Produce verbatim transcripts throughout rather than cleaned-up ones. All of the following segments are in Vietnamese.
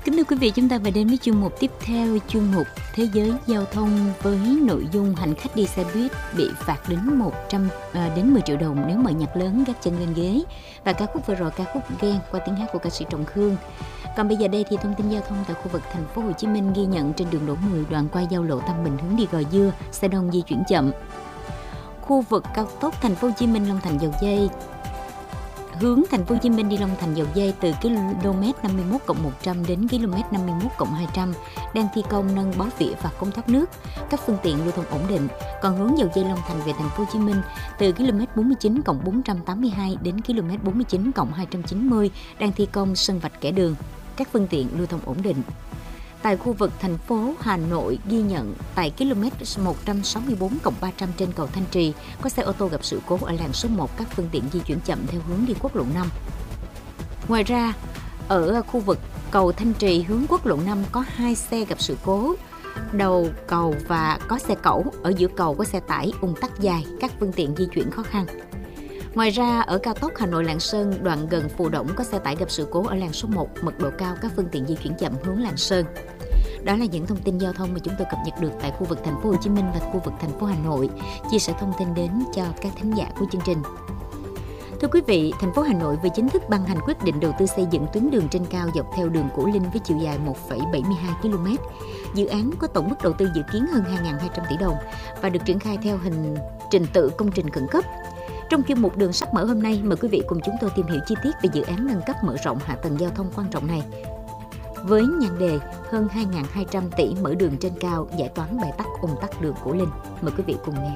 Kính thưa quý vị, chúng ta về đến với chuyên mục tiếp theo, chuyên mục Thế giới giao thông với nội dung hành khách đi xe buýt bị phạt đến một trăm à, đến mười triệu đồng nếu mở nhạc lớn gác chân lên ghế. Và ca khúc vừa rồi ca khúc Ghen qua tiếng hát của ca sĩ Trọng Khương. Còn bây giờ đây thì thông tin giao thông tại khu vực thành phố Hồ Chí Minh ghi nhận trên đường Đỗ mười đoạn qua giao lộ Tam Bình hướng đi Gò Dưa, xe đông di chuyển chậm. Khu vực cao tốc thành phố Hồ Chí Minh Long Thành Dầu Giây hướng thành phố Hồ Chí Minh đi Long Thành Dầu Giây từ km năm mươi mốt cộng một trăm đến km năm mươi mốt cộng hai trăm đang thi công nâng bó vỉa và cống thoát nước, các phương tiện lưu thông ổn định. Còn hướng Dầu Giây Long Thành về thành phố Hồ Chí Minh từ km bốn mươi chín cộng bốn trăm tám mươi hai đến km bốn mươi chín cộng hai trăm chín mươi đang thi công sân vạch kẻ đường, các phương tiện lưu thông ổn định. Tại khu vực thành phố Hà Nội ghi nhận tại km một trăm sáu mươi bốn cộng ba trăm trên cầu Thanh Trì có xe ô tô gặp sự cố ở làn số một, các phương tiện di chuyển chậm theo hướng đi quốc lộ năm. Ngoài ra, ở khu vực cầu Thanh Trì hướng quốc lộ năm có hai xe gặp sự cố đầu cầu và có xe cẩu, ở giữa cầu có xe tải ùn tắc dài, các phương tiện di chuyển khó khăn. Ngoài ra, ở cao tốc Hà Nội Lạng Sơn đoạn gần Phù Đổng có xe tải gặp sự cố ở làn số một, mật độ cao, các phương tiện di chuyển chậm hướng Lạng Sơn. Đó là những thông tin giao thông mà chúng tôi cập nhật được tại khu vực thành phố Hồ Chí Minh và khu vực thành phố Hà Nội, chia sẻ thông tin đến cho các thính giả của chương trình. Thưa quý vị, thành phố Hà Nội vừa chính thức ban hành quyết định đầu tư xây dựng tuyến đường trên cao dọc theo đường Củ Linh với chiều dài một phẩy bảy mươi hai ki lô mét. Dự án có tổng mức đầu tư dự kiến hơn hai nghìn hai trăm tỷ đồng và được triển khai theo hình trình tự công trình khẩn cấp. Trong chuyên mục Đường sắp mở hôm nay, mời quý vị cùng chúng tôi tìm hiểu chi tiết về dự án nâng cấp mở rộng hạ tầng giao thông quan trọng này. Với nhan đề hơn hai nghìn hai trăm tỷ mở đường trên cao, giải toán bãi tắc ùn tắc đường Củ Linh. Mời quý vị cùng nghe.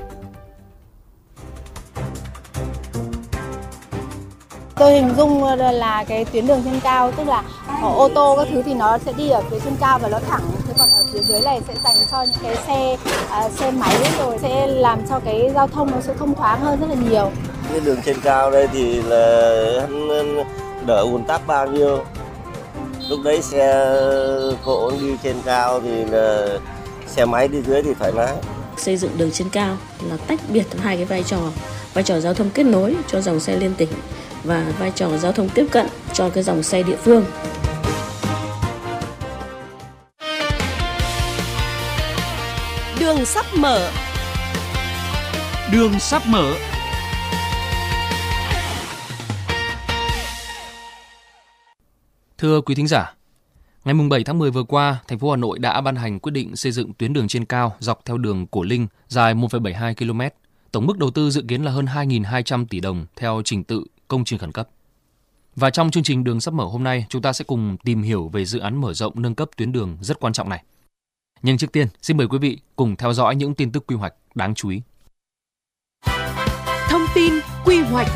Tôi hình dung là cái tuyến đường trên cao, tức là ô tô các thứ thì nó sẽ đi ở phía trên cao và nó thẳng, thế còn ở phía dưới này sẽ dành cho những cái xe uh, xe máy, rồi sẽ làm cho cái giao thông nó sẽ thông thoáng hơn rất là nhiều. Cái đường trên cao đây thì là đỡ ùn tắc bao nhiêu. Lúc đấy xe cộ đi trên cao thì là xe máy đi dưới thì thoải mái. Xây dựng đường trên cao là tách biệt hai cái vai trò, vai trò giao thông kết nối cho dòng xe liên tỉnh và vai trò giao thông tiếp cận cho cái dòng xe địa phương. Đường sắp mở. Đường sắp mở. Thưa quý thính giả, ngày bảy tháng mười vừa qua, thành phố Hà Nội đã ban hành quyết định xây dựng tuyến đường trên cao dọc theo đường Cổ Linh dài một phẩy bảy mươi hai ki lô mét. Tổng mức đầu tư dự kiến là hơn hai nghìn hai trăm tỷ đồng theo trình tự công trình khẩn cấp. Và trong chương trình Đường sắp mở hôm nay, chúng ta sẽ cùng tìm hiểu về dự án mở rộng nâng cấp tuyến đường rất quan trọng này. Nhưng trước tiên, xin mời quý vị cùng theo dõi những tin tức quy hoạch đáng chú ý. Thông tin quy hoạch.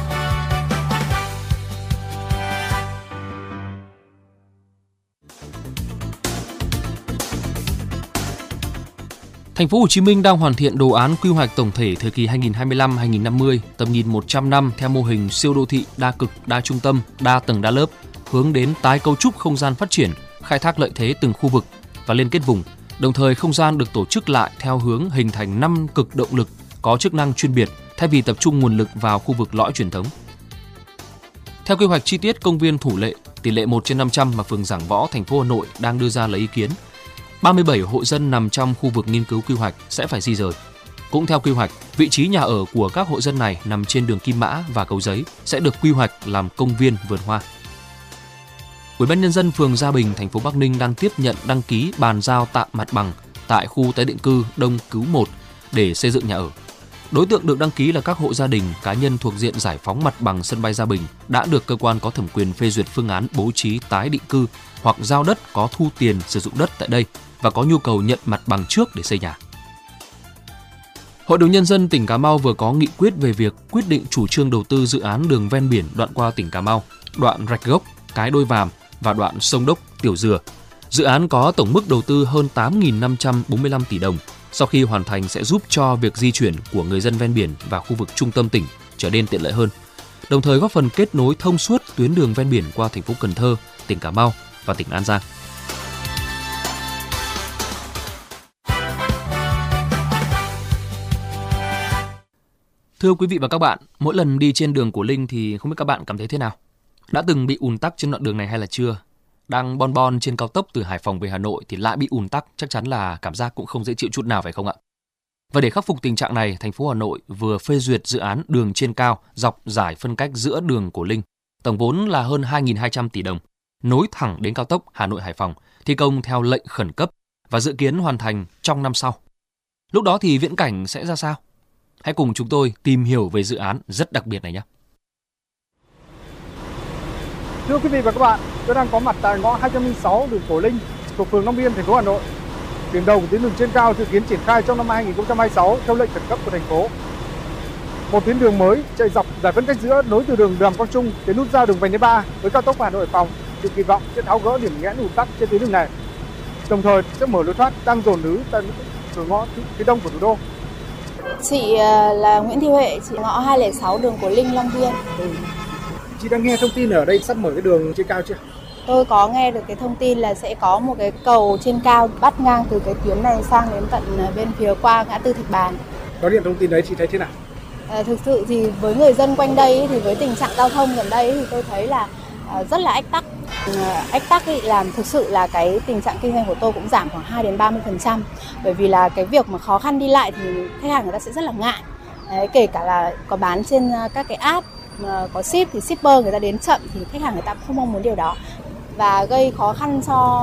Thành phố Hồ Chí Minh đang hoàn thiện đồ án quy hoạch tổng thể thời kỳ hai nghìn không trăm hai mươi lăm đến hai nghìn không trăm năm mươi, tầm nhìn một trăm năm theo mô hình siêu đô thị đa cực, đa trung tâm, đa tầng đa lớp, hướng đến tái cấu trúc không gian phát triển, khai thác lợi thế từng khu vực và liên kết vùng. Đồng thời, không gian được tổ chức lại theo hướng hình thành năm cực động lực có chức năng chuyên biệt thay vì tập trung nguồn lực vào khu vực lõi truyền thống. Theo quy hoạch chi tiết công viên Thủ Lệ, tỷ lệ một trên năm trăm mà phường Giảng Võ, thành phố Hà Nội đang đưa ra lấy ý kiến, ba mươi bảy hộ dân nằm trong khu vực nghiên cứu quy hoạch sẽ phải di rời. Cũng theo quy hoạch, vị trí nhà ở của các hộ dân này nằm trên đường Kim Mã và Cầu Giấy sẽ được quy hoạch làm công viên vườn hoa. Ủy ban nhân dân phường Gia Bình, thành phố Bắc Ninh đang tiếp nhận đăng ký bàn giao tạm mặt bằng tại khu tái định cư Đông Cứu một để xây dựng nhà ở. Đối tượng được đăng ký là các hộ gia đình, cá nhân thuộc diện giải phóng mặt bằng sân bay Gia Bình đã được cơ quan có thẩm quyền phê duyệt phương án bố trí tái định cư hoặc giao đất có thu tiền sử dụng đất tại đây và có nhu cầu nhận mặt bằng trước để xây nhà. Hội đồng Nhân dân tỉnh Cà Mau vừa có nghị quyết về việc quyết định chủ trương đầu tư dự án đường ven biển đoạn qua tỉnh Cà Mau, đoạn Rạch Gốc, Cái Đôi Vàm và đoạn Sông Đốc, Tiểu Dừa. Dự án có tổng mức đầu tư hơn tám nghìn năm trăm bốn mươi lăm tỷ đồng. Sau khi hoàn thành sẽ giúp cho việc di chuyển của người dân ven biển và khu vực trung tâm tỉnh trở nên tiện lợi hơn, đồng thời góp phần kết nối thông suốt tuyến đường ven biển qua thành phố Cần Thơ, tỉnh Cà Mau và tỉnh An Giang. Thưa quý vị và các bạn, mỗi lần đi trên đường Cổ Linh thì không biết các bạn cảm thấy thế nào? Đã từng bị ùn tắc trên đoạn đường này hay là chưa? đang bon bon trên cao tốc từ Hải Phòng về Hà Nội thì lại bị ùn tắc, chắc chắn là cảm giác cũng không dễ chịu chút nào phải không ạ? Và để khắc phục tình trạng này, thành phố Hà Nội vừa phê duyệt dự án đường trên cao dọc giải phân cách giữa đường Cổ Linh, tổng vốn là hơn hai nghìn hai trăm tỷ đồng, nối thẳng đến cao tốc Hà Nội Hải Phòng, thi công theo lệnh khẩn cấp và dự kiến hoàn thành trong năm sau. Lúc đó thì viễn cảnh sẽ ra sao? Hãy cùng chúng tôi tìm hiểu về dự án rất đặc biệt này nhé. Thưa quý vị và các bạn, tôi đang có mặt tại ngõ hai trăm lẻ sáu đường Cổ Linh, thuộc phường Long Biên, thành phố Hà Nội. Tuyến đầu của tuyến đường trên cao dự kiến triển khai trong năm hai nghìn không trăm hai mươi sáu theo lệnh khẩn cấp của thành phố. Một tuyến đường mới chạy dọc giải phân cách giữa nối từ đường Đàm Quang Trung đến nút giao đường Vành đai ba với cao tốc Hà Nội Hải Phòng được kỳ vọng sẽ tháo gỡ điểm nghẽn ùn tắc trên tuyến đường này, đồng thời sẽ mở lối thoát đang dồn ứ tại cửa ngõ phía đông của thủ đô. Chị là Nguyễn Thị Huệ, chị ngõ hai không sáu đường Cổ Linh, Long Biên. Ừ. Chị đã nghe thông tin ở đây sắp mở cái đường trên cao chưa? Tôi có nghe được cái thông tin là sẽ có một cái cầu trên cao bắt ngang từ cái tuyến này sang đến tận bên phía qua ngã tư Thạch Bàn. Có điện thông tin đấy chị thấy thế nào? À, thực sự thì với người dân quanh đây thì với tình trạng giao thông gần đây thì tôi thấy là à, rất là ách tắc. À, ách tắc ý làm thực sự là cái tình trạng kinh doanh của tôi cũng giảm khoảng hai đến ba mươi phần trăm, bởi vì là cái việc mà khó khăn đi lại thì khách hàng người ta sẽ rất là ngại. Đấy, kể cả là có bán trên các cái app có ship thì shipper người ta đến chậm thì khách hàng người ta cũng không mong muốn điều đó và gây khó khăn cho